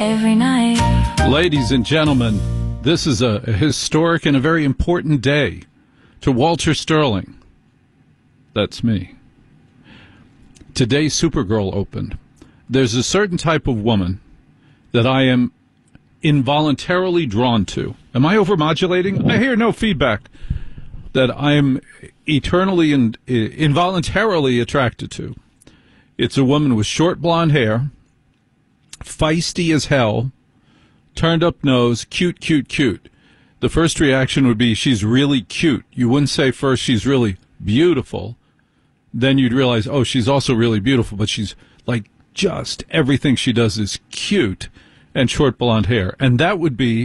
every night. Ladies and gentlemen, this is a historic and a very important day to Walter Sterling. That's me. Today, Supergirl opened. There's a certain type of woman that I am involuntarily drawn to. Am I overmodulating? I hear no feedback. That I am eternally and involuntarily attracted to. It's a woman with short blonde hair, feisty as hell, turned up nose, cute, cute, cute. The first reaction would be she's really cute. You wouldn't say first she's really beautiful. Then you'd realize, oh, she's also really beautiful, but she's like just everything she does is cute and short blonde hair. And that would be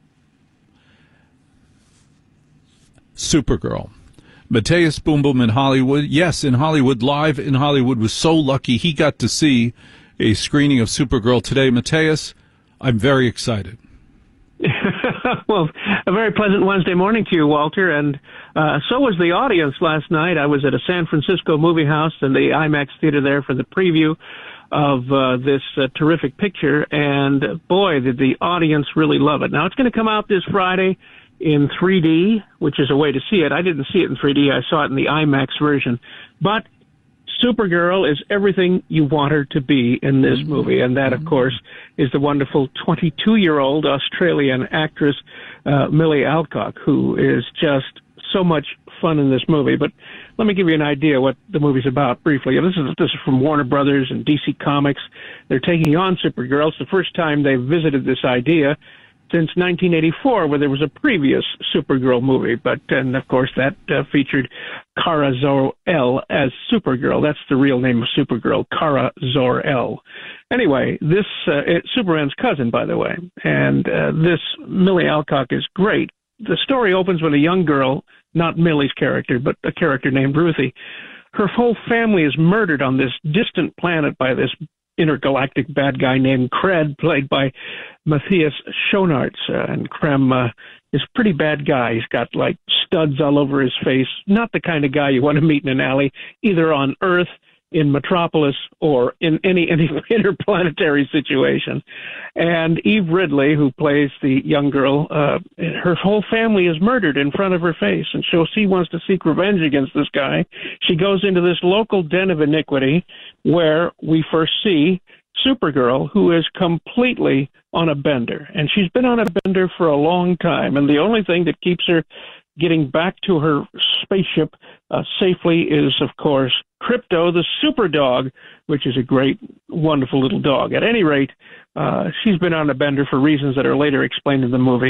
Supergirl. Mateus Boom Boom in Hollywood. Yes, in Hollywood, live in Hollywood, was so lucky he got to see a screening of Supergirl today. Mateus, I'm very excited. Well, a very pleasant Wednesday morning to you, Walter, and so was the audience last night. I was at a San Francisco movie house in the IMAX theater there for the preview of this terrific picture, and boy, did the audience really love it. Now, it's going to come out this Friday in 3D, which is a way to see it. I didn't see it in 3D. I saw it in the IMAX version. But Supergirl is everything you want her to be in this movie, and that, of course, is the wonderful 22-year-old Australian actress Millie Alcock, who is just so much fun in this movie. But let me give you an idea what the movie's about briefly. This is from Warner Brothers and DC Comics. They're taking on Supergirl. It's the first time they've visited this idea since 1984, where there was a previous Supergirl movie. And of course, that featured Kara Zor-El as Supergirl. That's the real name of Supergirl, Kara Zor-El. Anyway, this it's Superman's cousin, by the way. And this Millie Alcock is great. The story opens with a young girl, not Millie's character, but a character named Ruthie. Her whole family is murdered on this distant planet by this intergalactic bad guy named Kred, played by Matthias Schoenaerts. And Krem is a pretty bad guy. He's got, like, studs all over his face. Not the kind of guy you want to meet in an alley, either on Earth, in Metropolis, or in any interplanetary situation. And Eve Ridley, who plays the young girl, her whole family is murdered in front of her face, and so she wants to seek revenge against this guy. She goes into this local den of iniquity where we first see Supergirl, who is completely on a bender. And she's been on a bender for a long time, and the only thing that keeps her getting back to her spaceship safely is, of course, Krypto, the super dog, which is a great, wonderful little dog. At any rate, she's been on a bender for reasons that are later explained in the movie.